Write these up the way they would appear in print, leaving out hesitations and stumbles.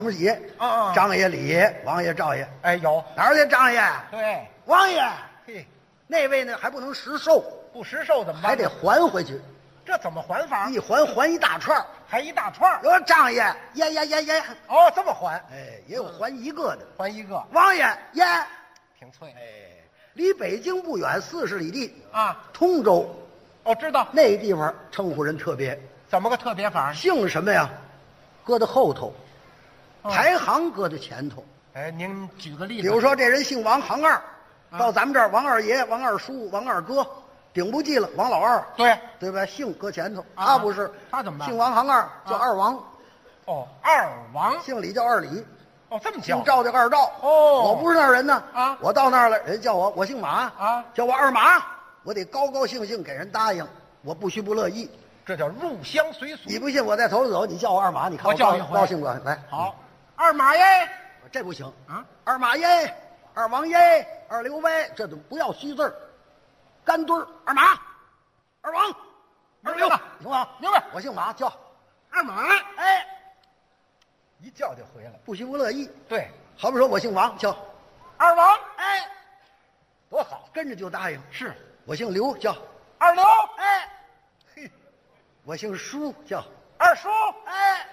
什么爷？ 啊张爷、李爷、王爷、赵爷。 哎，有。 哪儿去？张爷、 对， 王爷， 嘿， 那位呢还不能实寿， 不实寿怎么办？ 还得还回去， 这怎么还法？ 一还一大串儿。 还一大串儿。 有张爷耶， 哦，这么还？ 哎，也有还一个的。 还一个， 王爷耶， 挺脆。 哎，离北京不远40里地啊， 通州， 哦，知道那地方称呼人特别， 怎么个特别法？ 姓什么呀？搁在后头， 哦排行搁在前头。 哎，您举个例子。 比如说这人姓王，行二，到咱们这儿王二爷、王二叔、王二哥，顶不济了，王老二， 对， 对吧？姓搁前头， 啊他不是， 他怎么办姓王行二，叫二王， 哦，二王。 姓李叫二李， 哦，这么叫姓赵叫二赵。 哦我不是那儿人呢， 啊我到那儿了，人叫我姓马啊， 叫我二马，我得高高兴兴给人答应，我不许不乐意。 这叫入乡随俗。 你不信，我在头里走，你叫我二马，你看高我叫一回高兴不高兴？来， 好，二马耶。 这不行啊， 二马耶，二王耶，二刘威，这都不要虚字儿，干墩儿，二马，二王，二刘，行吗？ 明白。 我姓马，叫二马， 哎， 一叫就回来了。 不许不乐意。 对， 好比说我姓王，叫二王， 哎， 多好。 跟着就答应。 是我姓刘，叫二刘， 哎， 嘿， 我姓舒，叫二叔， 哎。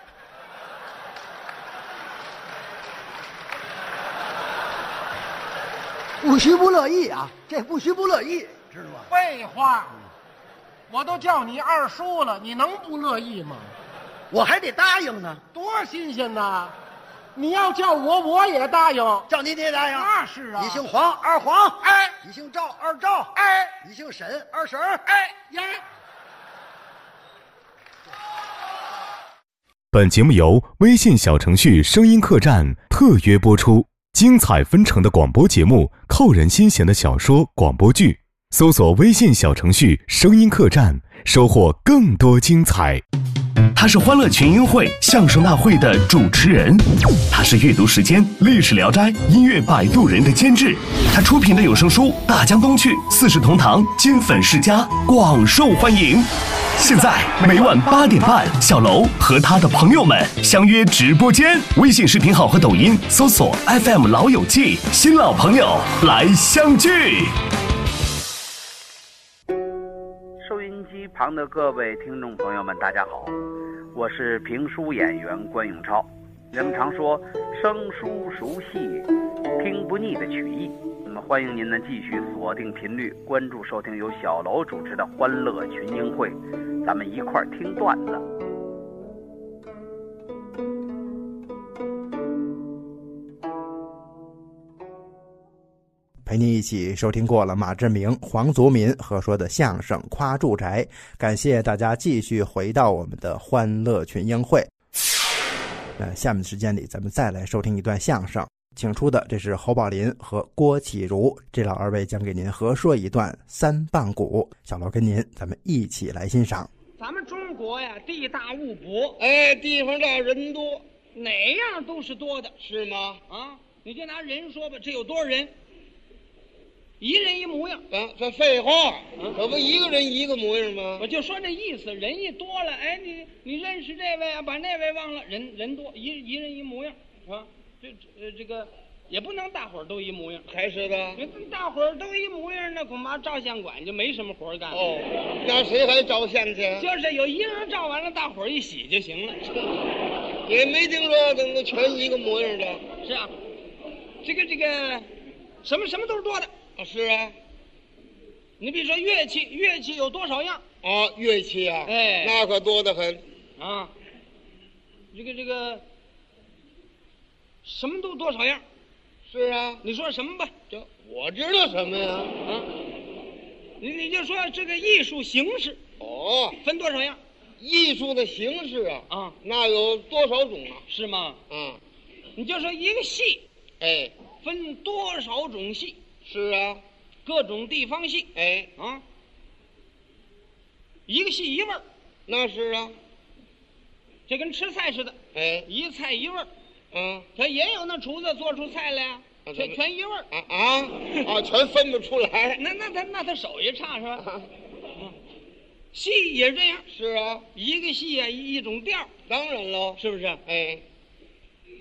不许不乐意啊！这不许不乐意，知道吗？ 废话，我都叫你二叔了，你能不乐意吗？ 我还得答应呢。 多新鲜呐！你要叫我，我也答应。 叫你也答应？ 那是啊。 你姓黄，二黄。 哎， 你姓赵，二赵。 哎， 你姓沈，二婶。 哎呀。 本节目由微信小程序声音客栈特约播出，精彩纷呈的广播节目，扣人心弦的小说、广播剧，搜索微信小程序声音客栈，收获更多精彩。 他是欢乐群英会相声大会的主持人，他是阅读时间历史聊斋音乐摆渡人的监制，他出品的有声书《大江东去》《四世同堂》金粉世家广受欢迎。现在每晚8点半，小楼和他的朋友们相约直播间，微信视频号和抖音搜索 FM 老友记，新老朋友来相聚。 收音机旁的各位听众朋友们，大家好，我是评书演员关永超。人们常说生疏熟悉，听不腻的曲艺。那么欢迎您呢继续锁定频率，关注收听由小楼主持的欢乐群英会，咱们一块儿听段子。 陪您一起收听过了马志明、黄祖敏合说的相声《夸住宅》，感谢大家继续回到我们的欢乐群英会。下面的时间里，咱们再来收听一段相声，请出的这是侯宝林和郭启儒，这老二位将给您合说一段三棒鼓。小楼跟您，咱们一起来欣赏。 咱们中国呀，地大物博， 哎，地方大人多， 哪样都是多的， 是吗？ 啊，你就拿人说吧，这有多少人？一人一模样啊，这废话，可不一个人一个模样吗？ 我就说这意思，人一多了，哎，你认识这位啊，把那位忘了，人多，一人一模样啊，这个也不能大伙儿都一模样， 还是的。 大伙儿都一模样，那恐怕照相馆就没什么活干了。 哦，那谁还照相去？ 就是有一个人照完了，大伙儿一洗就行了。 也没听说能够全一个模样的。 是啊，这个什么都是多的。 啊，是啊， 你比如说乐器有多少样啊？乐器啊， 哎， 那可多得很啊。这个什么都多少样？ 是啊， 你说什么吧？ 这我知道什么呀？ 啊，你就说这个艺术形式哦， 分多少样？ 艺术的形式啊， 啊， 那有多少种啊？ 是吗？ 啊， 你就说一个戏， 哎， 分多少种戏？ 是啊， 各种地方戏， 哎啊，一个戏一味儿， 那是啊， 这跟吃菜似的， 哎， 一菜一味儿， 啊， 他也有那厨子做出菜来呀，全一味儿啊，全分不出来， 那他手艺差是吧？戏也是这样， 是啊， 一个戏啊一种调， 当然喽， 是不是？ 哎，